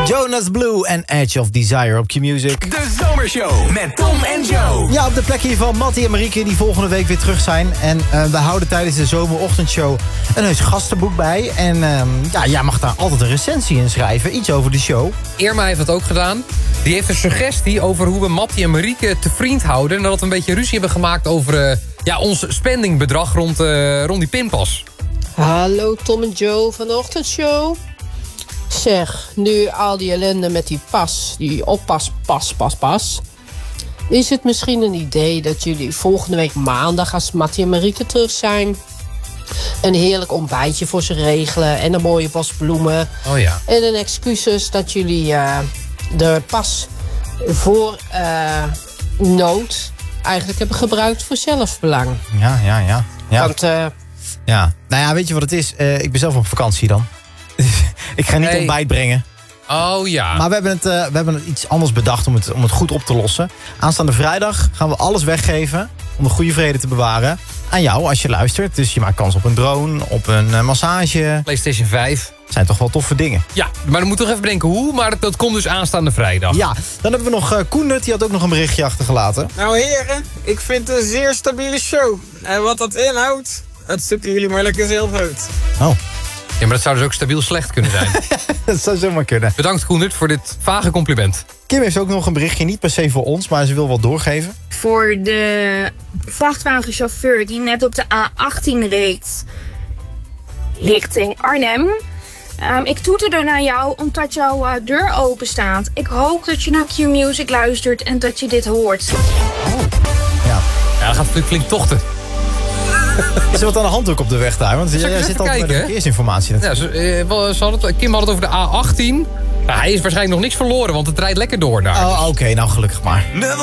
Jonas Blue en Edge of Desire op Q-Music. De Zomershow met Tom en Joe. Ja, op de plek hier van Mattie en Marieke die volgende week weer terug zijn. En we houden tijdens de zomerochtendshow een heus gastenboek bij. En jij mag daar altijd een recensie in schrijven. Iets over de show. Irma heeft dat ook gedaan. Die heeft een suggestie over hoe we Mattie en Marieke te vriend houden. En dat we een beetje ruzie hebben gemaakt over ons spendingbedrag rond die pinpas. Hallo Tom en Joe van de ochtendshow. Zeg, nu al die ellende met die pas, die pas. Is het misschien een idee dat jullie volgende week maandag, als Mattie en Marieke terug zijn, een heerlijk ontbijtje voor ze regelen en een mooie bos bloemen. Oh ja. En een excuses dat jullie de pas voor nood eigenlijk hebben gebruikt voor zelfbelang. Ja. Want Ja. Nou ja, weet je wat het is? Ik ben zelf op vakantie dan. Ik ga niet ontbijt brengen. Oh ja. Maar we hebben iets anders bedacht om het goed op te lossen. Aanstaande vrijdag gaan we alles weggeven om de goede vrede te bewaren aan jou als je luistert. Dus je maakt kans op een drone, op een massage. PlayStation 5. Zijn toch wel toffe dingen. Ja, maar dan moeten we nog even bedenken hoe. Maar dat komt dus aanstaande vrijdag. Ja, dan hebben we nog Koendert, die had ook nog een berichtje achtergelaten. Nou heren, ik vind het een zeer stabiele show. En wat dat inhoudt, dat zoeken jullie maar lekker zelf uit. Oh. Ja, maar dat zou dus ook stabiel slecht kunnen zijn. Dat zou zomaar kunnen. Bedankt Koendert voor dit vage compliment. Kim heeft ook nog een berichtje, niet per se voor ons, maar ze wil wat doorgeven. Voor de vrachtwagenchauffeur die net op de A18 reed richting Arnhem. Ik toeterde naar jou omdat jouw deur open staat. Ik hoop dat je naar Q-Music luistert en dat je dit hoort. Ja. Ja, dat gaat natuurlijk flink tochten. Is er wat aan de hand ook op de weg daar? Want jij zit altijd bij de verkeersinformatie natuurlijk. Ja, Kim had het over de A18. Nou, hij is waarschijnlijk nog niks verloren, want het rijdt lekker door daar. Oh, oké, nou gelukkig maar.